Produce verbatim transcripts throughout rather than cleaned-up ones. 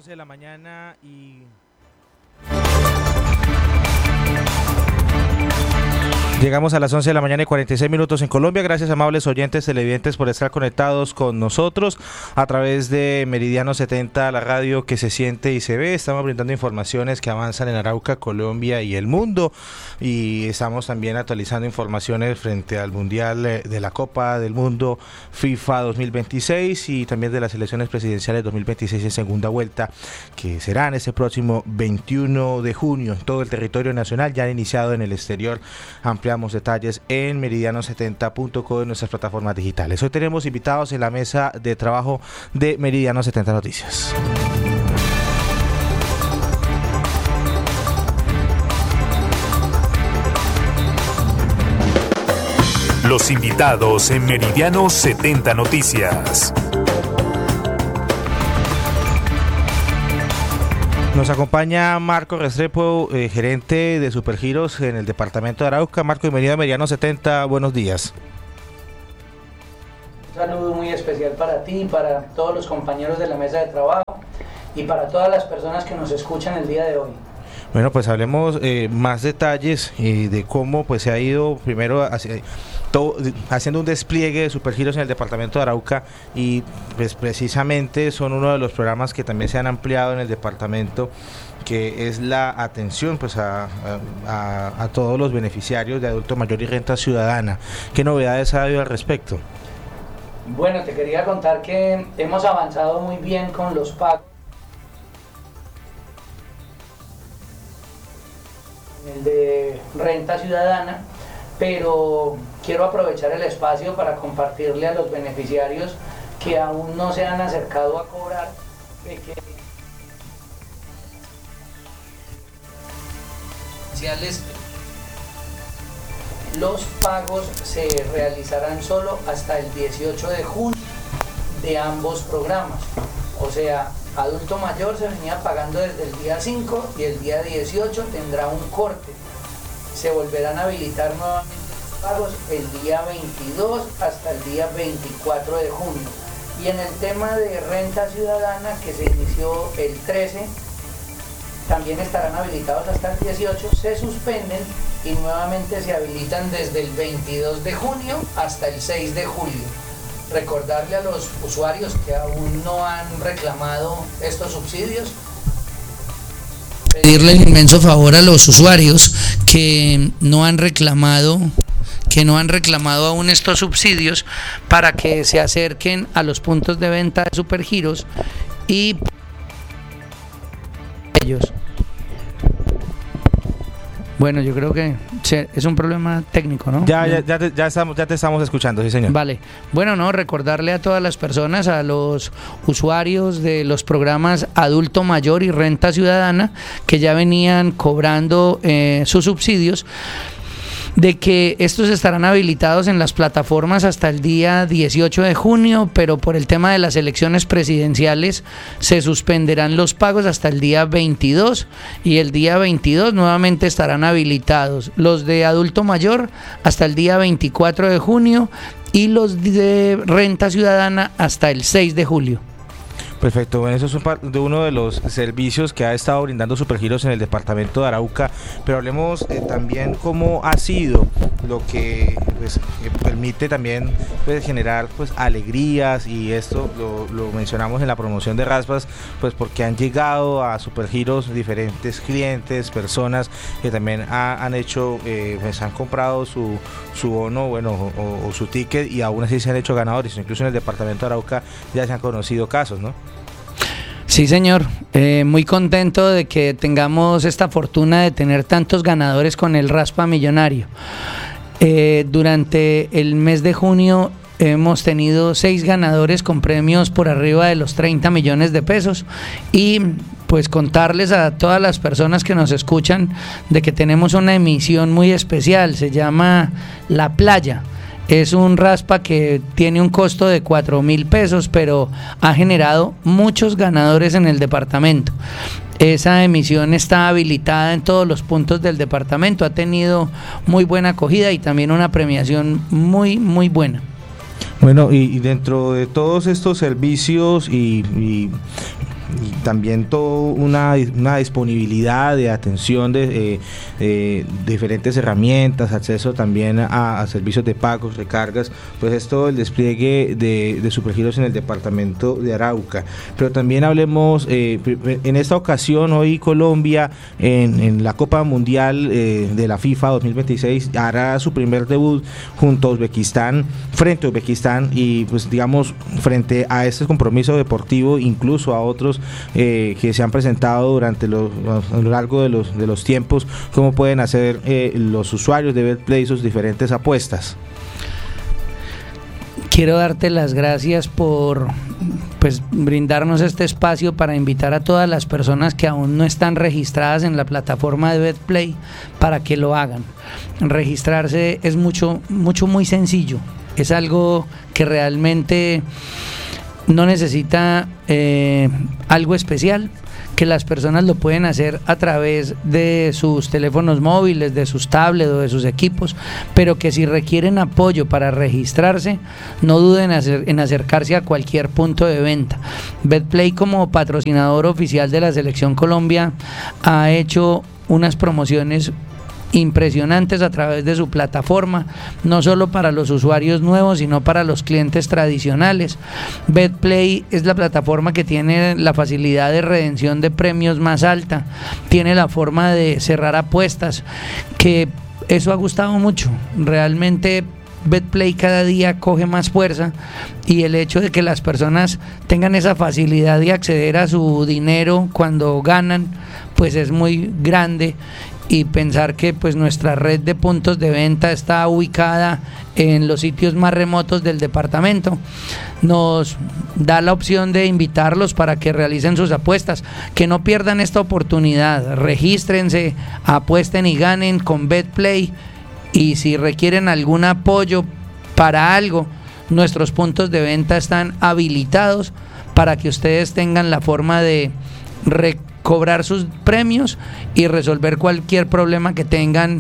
once de la mañana y... Llegamos a las once de la mañana y cuarenta y seis minutos en Colombia. Gracias, amables oyentes televidentes, por estar conectados con nosotros a través de Meridiano setenta, la radio que se siente y se ve. Estamos brindando informaciones que avanzan en Arauca, Colombia y el mundo. Y estamos también actualizando informaciones frente al Mundial de la Copa del Mundo FIFA dos mil veintiséis y también de las elecciones presidenciales dos mil veintiséis en segunda vuelta, que serán este próximo veintiuno de junio en todo el territorio nacional. Ya han iniciado en el exterior. Ampliamos detalles en meridiano setenta punto co en nuestras plataformas digitales. Hoy tenemos invitados en la mesa de trabajo de Meridiano setenta Noticias. Los invitados en Meridiano setenta Noticias. Nos acompaña Marco Restrepo, eh, gerente de Supergiros en el departamento de Arauca. Marco, bienvenido a Meridiano setenta, buenos días. Un saludo muy especial para ti, para todos los compañeros de la mesa de trabajo y para todas las personas que nos escuchan el día de hoy. Bueno, pues hablemos eh, más detalles eh, de cómo pues se ha ido primero hacia, todo, haciendo un despliegue de Supergiros en el departamento de Arauca, y pues precisamente son uno de los programas que también se han ampliado en el departamento, que es la atención pues a, a, a todos los beneficiarios de adulto mayor y renta ciudadana. ¿Qué novedades ha habido al respecto? Bueno, te quería contar que hemos avanzado muy bien con los pagos. El de renta ciudadana, pero quiero aprovechar el espacio para compartirle a los beneficiarios que aún no se han acercado a cobrar de que los pagos se realizarán solo hasta el dieciocho de junio de ambos programas. O sea, adulto mayor se venía pagando desde el día cinco y el día dieciocho tendrá un corte. Se volverán a habilitar nuevamente los pagos el día veintidós hasta el día veinticuatro de junio. Y en el tema de renta ciudadana, que se inició el trece, también estarán habilitados hasta el dieciocho, se suspenden y nuevamente se habilitan desde el veintidós de junio hasta el seis de julio. Recordarle a los usuarios que aún no han reclamado estos subsidios, pedirle el inmenso favor a los usuarios que no han reclamado que no han reclamado aún estos subsidios para que se acerquen a los puntos de venta de Supergiros y ellos. Bueno, yo creo que es un problema técnico, ¿no? Ya, ya, ya, te, ya, estamos, ya te estamos escuchando, sí, señor. Vale. Bueno, no, recordarle a todas las personas, a los usuarios de los programas Adulto Mayor y Renta Ciudadana, que ya venían cobrando eh, sus subsidios, de que estos estarán habilitados en las plataformas hasta el día dieciocho de junio, pero por el tema de las elecciones presidenciales se suspenderán los pagos hasta el día veintidós, y el día veintidós nuevamente estarán habilitados los de adulto mayor hasta el día veinticuatro de junio y los de renta ciudadana hasta el seis de julio. Perfecto, bueno, eso es un de uno de los servicios que ha estado brindando Supergiros en el departamento de Arauca, pero hablemos eh, también cómo ha sido lo que pues, eh, permite también pues, generar pues alegrías, y esto lo, lo mencionamos en la promoción de Raspas, pues porque han llegado a Supergiros diferentes clientes, personas que también ha, han hecho, eh, pues han comprado su, su bono, bueno, o, o su ticket, y aún así se han hecho ganadores. Incluso en el departamento de Arauca ya se han conocido casos, ¿no? Sí, señor, eh, muy contento de que tengamos esta fortuna de tener tantos ganadores con el Raspa Millonario. Eh, durante el mes de junio hemos tenido seis ganadores con premios por arriba de los treinta millones de pesos, y pues contarles a todas las personas que nos escuchan de que tenemos una emisión muy especial, se llama La Playa. Es un raspa que tiene un costo de cuatro mil pesos, pero ha generado muchos ganadores en el departamento. Esa emisión está habilitada en todos los puntos del departamento, ha tenido muy buena acogida y también una premiación muy, muy buena. Bueno, y, y dentro de todos estos servicios y, y y también toda una, una disponibilidad de atención de, eh, eh, diferentes herramientas, acceso también a, a servicios de pagos, recargas, pues es todo el despliegue de, de Supergiros en el departamento de Arauca. Pero también hablemos, eh, en esta ocasión hoy Colombia en, en la Copa Mundial eh, de la FIFA dos mil veintiséis hará su primer debut junto a Uzbekistán, frente a Uzbekistán, y pues digamos frente a este compromiso deportivo, incluso a otros eh, que se han presentado durante los, a lo largo de los, de los tiempos, cómo pueden hacer eh, los usuarios de Betplay sus diferentes apuestas. Quiero darte las gracias por pues brindarnos este espacio para invitar a todas las personas que aún no están registradas en la plataforma de Betplay para que lo hagan. Registrarse es mucho, mucho muy sencillo. Es algo que realmente no necesita eh, algo especial, que las personas lo pueden hacer a través de sus teléfonos móviles, de sus tablets o de sus equipos, pero que si requieren apoyo para registrarse, no duden hacer, en acercarse a cualquier punto de venta. Betplay, como patrocinador oficial de la Selección Colombia, ha hecho unas promociones impresionantes a través de su plataforma, no solo para los usuarios nuevos, sino para los clientes tradicionales. Betplay es la plataforma que tiene la facilidad de redención de premios más alta, tiene la forma de cerrar apuestas, que eso ha gustado mucho. Realmente Betplay cada día coge más fuerza, y el hecho de que las personas tengan esa facilidad de acceder a su dinero cuando ganan, pues es muy grande. Y pensar que pues nuestra red de puntos de venta está ubicada en los sitios más remotos del departamento nos da la opción de invitarlos para que realicen sus apuestas, que no pierdan esta oportunidad. Regístrense, apuesten y ganen con Betplay, y si requieren algún apoyo para algo, nuestros puntos de venta están habilitados para que ustedes tengan la forma de recordar, cobrar sus premios y resolver cualquier problema que tengan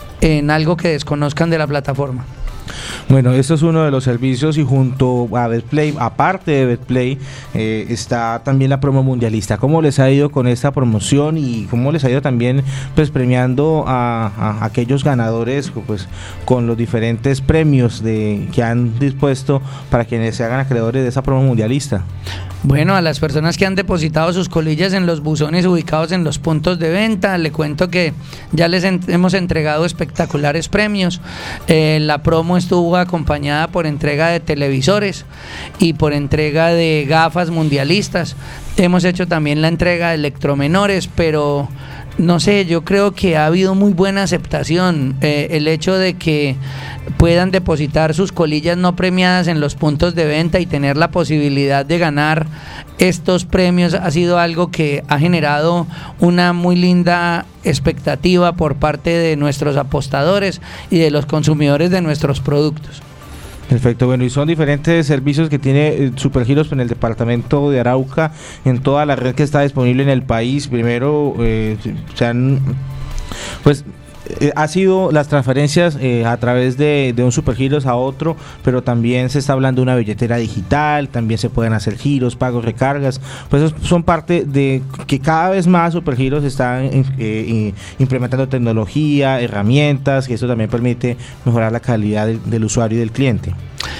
en algo que desconozcan de la plataforma. Bueno, esto es uno de los servicios, y junto a Betplay, aparte de Betplay, eh, está también la promo mundialista. ¿Cómo les ha ido con esta promoción y cómo les ha ido también pues premiando a, a aquellos ganadores pues con los diferentes premios de que han dispuesto para quienes se hagan acreedores de esa promo mundialista? Bueno, a las personas que han depositado sus colillas en los buzones ubicados en los puntos de venta, le cuento que ya les en- hemos entregado espectaculares premios. Eh, la promo estuvo acompañada por entrega de televisores y por entrega de gafas mundialistas. Hemos hecho también la entrega de electromenores, pero no sé, yo creo que ha habido muy buena aceptación. Eh, el hecho de que puedan depositar sus colillas no premiadas en los puntos de venta y tener la posibilidad de ganar estos premios ha sido algo que ha generado una muy linda expectativa por parte de nuestros apostadores y de los consumidores de nuestros productos. Perfecto, bueno, y son diferentes servicios que tiene eh, Supergiros en el departamento de Arauca, en toda la red que está disponible en el país. Primero, eh, se han, pues, eh, ha sido las transferencias eh, a través de, de un Supergiros a otro, pero también se está hablando de una billetera digital, también se pueden hacer giros, pagos, recargas, pues son parte de que cada vez más Supergiros están eh, eh, implementando tecnología, herramientas, y eso también permite mejorar la calidad del, del usuario y del cliente.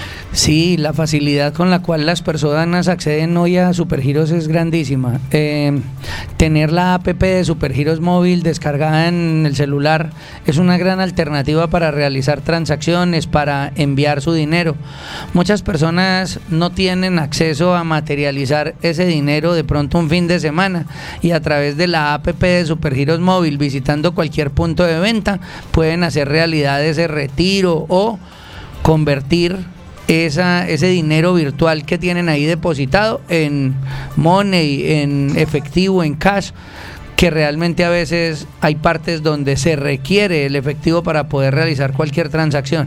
Sí, la facilidad con la cual las personas acceden hoy a Supergiros es grandísima. Eh, tener la app de Supergiros móvil descargada en el celular es una gran alternativa para realizar transacciones, para enviar su dinero. Muchas personas no tienen acceso a materializar ese dinero de pronto un fin de semana, y a través de la app de Supergiros móvil, visitando cualquier punto de venta, pueden hacer realidad ese retiro o convertir Esa, ese dinero virtual que tienen ahí depositado en money, en efectivo, en cash, que realmente a veces hay partes donde se requiere el efectivo para poder realizar cualquier transacción.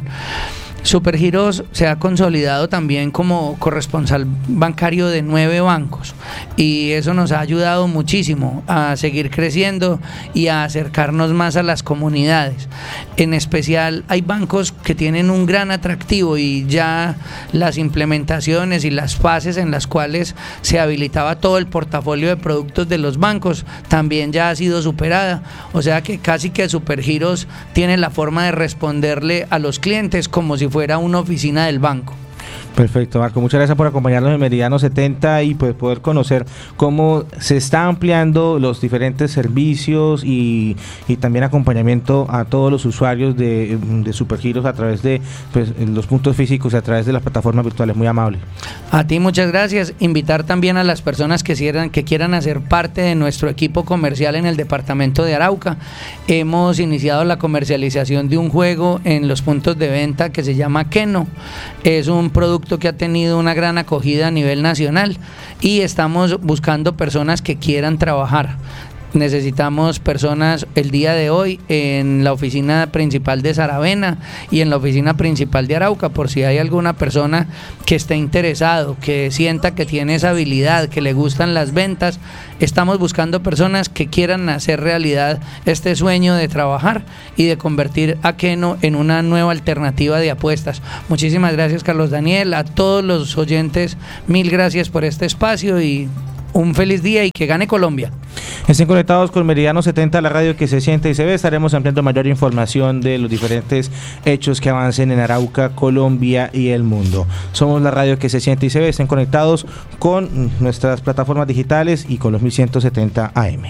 Supergiros se ha consolidado también como corresponsal bancario de nueve bancos, y eso nos ha ayudado muchísimo a seguir creciendo y a acercarnos más a las comunidades. En especial hay bancos que tienen un gran atractivo, y ya las implementaciones y las fases en las cuales se habilitaba todo el portafolio de productos de los bancos también ya ha sido superada, o sea que casi que Supergiros tiene la forma de responderle a los clientes como si fuera una oficina del banco. Perfecto, Marco, muchas gracias por acompañarnos en Meridiano setenta y pues poder conocer cómo se está ampliando los diferentes servicios y, y también acompañamiento a todos los usuarios de, de Supergiros a través de pues, los puntos físicos y a través de las plataformas virtuales. Muy amable. A ti muchas gracias. Invitar también a las personas que quieran, que quieran hacer parte de nuestro equipo comercial en el departamento de Arauca. Hemos iniciado la comercialización de un juego en los puntos de venta que se llama Keno. Es un producto que ha tenido una gran acogida a nivel nacional y estamos buscando personas que quieran trabajar. Necesitamos personas el día de hoy en la oficina principal de Saravena y en la oficina principal de Arauca, por si hay alguna persona que esté interesado, que sienta que tiene esa habilidad, que le gustan las ventas. Estamos buscando personas que quieran hacer realidad este sueño de trabajar y de convertir a Keno en una nueva alternativa de apuestas. Muchísimas gracias, Carlos Daniel, a todos los oyentes, mil gracias por este espacio y un feliz día y que gane Colombia. Estén conectados con Meridiano setenta, la radio que se siente y se ve. Estaremos ampliando mayor información de los diferentes hechos que avancen en Arauca, Colombia y el mundo. Somos la radio que se siente y se ve. Estén conectados con nuestras plataformas digitales y con los mil ciento setenta A M.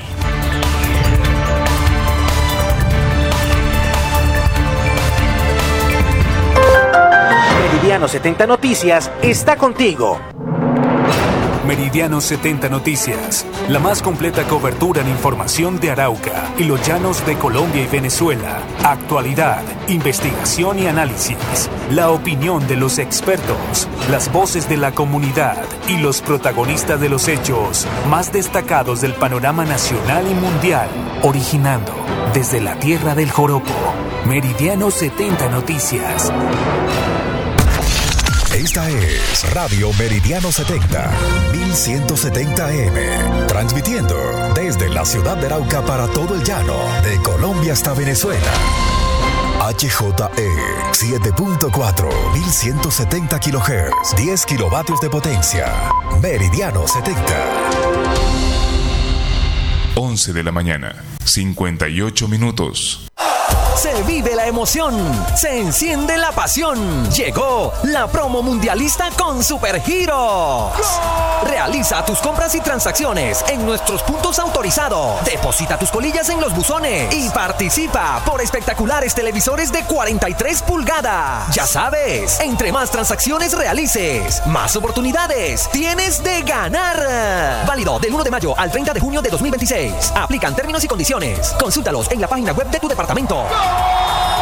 Meridiano setenta Noticias está contigo. Meridiano setenta Noticias, la más completa cobertura en información de Arauca y los llanos de Colombia y Venezuela. Actualidad, investigación y análisis. La opinión de los expertos, las voces de la comunidad y los protagonistas de los hechos más destacados del panorama nacional y mundial. Originando desde la tierra del joropo. Meridiano setenta Noticias. Esta es Radio Meridiano setenta, mil ciento setenta A M, transmitiendo desde la ciudad de Arauca para todo el llano, de Colombia hasta Venezuela. H J E siete punto cuatro, mil ciento setenta kilohertz, diez kilovatios de potencia. Meridiano setenta. once de la mañana, cincuenta y ocho minutos. Se vive la emoción, se enciende la pasión. Llegó la promo mundialista con Supergiros. Realiza tus compras y transacciones en nuestros puntos autorizados. Deposita tus colillas en los buzones y participa por espectaculares televisores de cuarenta y tres pulgadas. Ya sabes, entre más transacciones realices, más oportunidades tienes de ganar. Válido del uno de mayo al treinta de junio de dos mil veintiséis. Aplican términos y condiciones. Consúltalos en la página web de tu departamento.